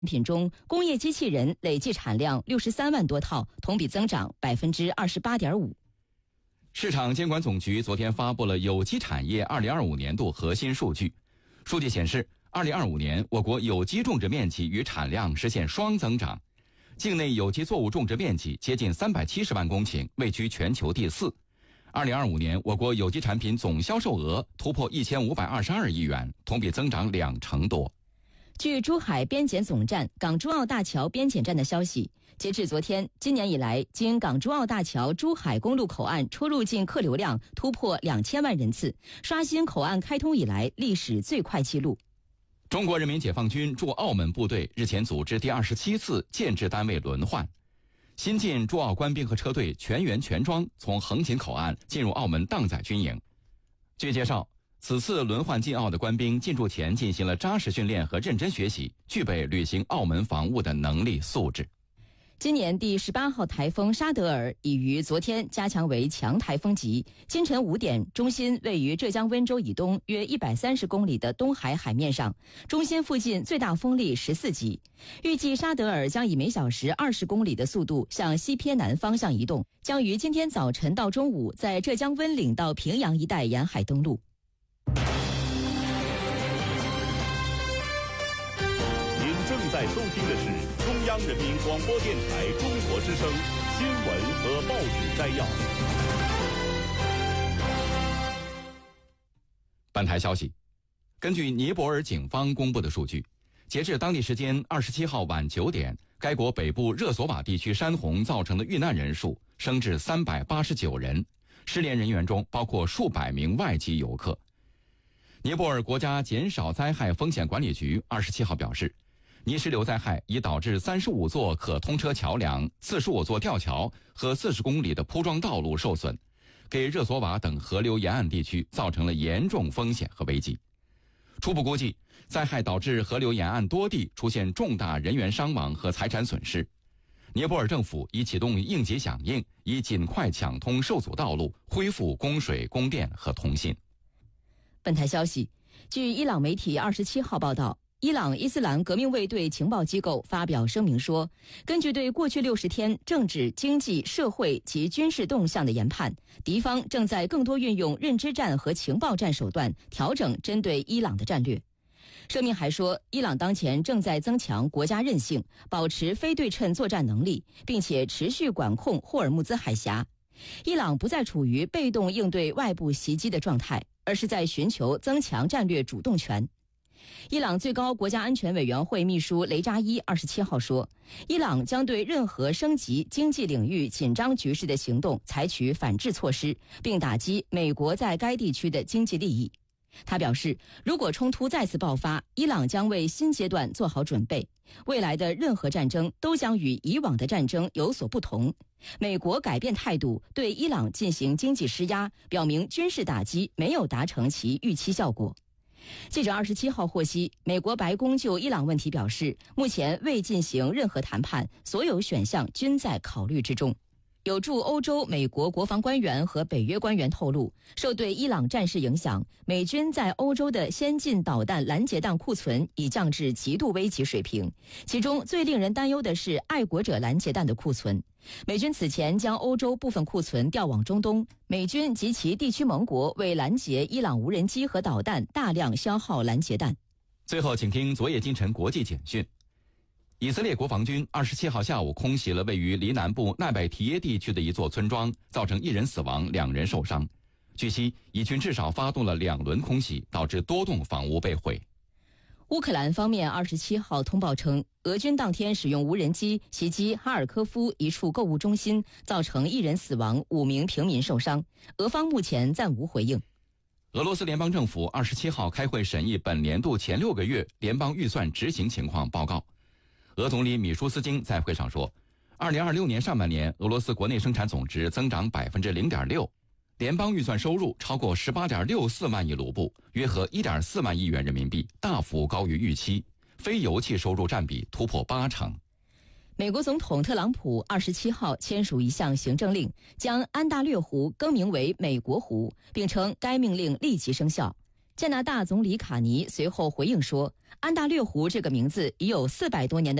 品中，工业机器人累计产量63万多套，同比增长28.5%。 市场监管总局昨天发布了有机产业2025年度核心数据。数据显示，2025年我国有机种植面积与产量实现双增长，境内有机作物种植面积接近370万公顷，位居全球第4。2025年我国有机产品总销售额突破1522亿元，同比增长20%多。 据珠海边检总站港珠澳大桥边检站的消息，截至昨天，今年以来，经港珠澳大桥珠海公路口岸出入境客流量突破2000万人次，刷新口岸开通以来历史最快纪录。 中国人民解放军驻澳门部队日前组织第27次建制单位轮换，新进驻澳官兵和车队全员全装从横琴口岸进入澳门荡载军营。据介绍，此次轮换进澳的官兵进驻前进行了扎实训练和认真学习，具备履行澳门防务的能力素质。 今年第18号台风沙德尔已于昨天加强为强台风级，今晨5点，中心位于浙江温州以东约130公里的东海海面上，中心附近最大风力14级。预计沙德尔将以每小时20公里的速度向西偏南方向移动，将于今天早晨到中午在浙江温岭到平阳一带沿海登陆。 您正在收听的是中央人民广播电台中国之声新闻和报纸摘要。 本台消息，根据尼泊尔警方公布的数据，截至当地时间27号晚9点，该国北部热索瓦地区山洪造成的遇难人数升至389人，失联人员中包括数百名外籍游客。尼泊尔国家减少灾害风险管理局27号表示，泥石流灾害已导致35座可通车桥梁、45座吊桥和40公里的铺装道路受损，给热索瓦等河流沿岸地区造成了严重风险和危机。初步估计，灾害导致河流沿岸多地出现重大人员伤亡和财产损失。尼泊尔政府已启动应急响应，以尽快抢通受阻道路，恢复供水、供电和通信。 本台消息，据伊朗媒体27号报道，伊朗伊斯兰革命卫队情报机构发表声明说，根据对过去60天政治、经济、社会及军事动向的研判，敌方正在更多运用认知战和情报战手段，调整针对伊朗的战略。声明还说，伊朗当前正在增强国家韧性，保持非对称作战能力，并且持续管控霍尔木兹海峡。伊朗不再处于被动应对外部袭击的状态，而是在寻求增强战略主动权。伊朗最高国家安全委员会秘书雷扎伊27号说，伊朗将对任何升级经济领域紧张局势的行动采取反制措施，并打击美国在该地区的经济利益。他表示，如果冲突再次爆发，伊朗将为新阶段做好准备，未来的任何战争都将与以往的战争有所不同。美国改变态度，对伊朗进行经济施压，表明军事打击没有达成其预期效果。记者27号获悉，美国白宫就伊朗问题表示，目前未进行任何谈判，所有选项均在考虑之中。有驻欧洲美国国防官员和北约官员透露，受对伊朗战事影响，美军在欧洲的先进导弹拦截弹库存已降至极度危急水平，其中最令人担忧的是爱国者拦截弹的库存。美军此前将欧洲部分库存调往中东，美军及其地区盟国为拦截伊朗无人机和导弹大量消耗拦截弹。 最后请听昨夜今晨国际简讯。以色列国防军27号下午空袭了位于离南部纳拜提耶地区的一座村庄，造成1人死亡，2人受伤。据悉，以军至少发动了2轮空袭，导致多栋房屋被毁。 乌克兰方面27号通报称，俄军当天使用无人机袭击哈尔科夫一处购物中心，造成1人死亡，5名平民受伤。俄方目前暂无回应。 俄罗斯联邦政府27号开会审议本年度前6个月联邦预算执行情况报告。俄总理米舒斯京在会上说，2026年上半年俄罗斯国内生产总值增长0.6%，联邦预算收入超过18.64万亿卢布，约合1.4万亿元人民币，大幅高于预期，非油气收入占比突破80%。 美国总统特朗普27号签署一项行政令，将安大略湖更名为美国湖，并称该命令立即生效。 加拿大总理卡尼随后回应说，安大略湖这个名字已有400多年的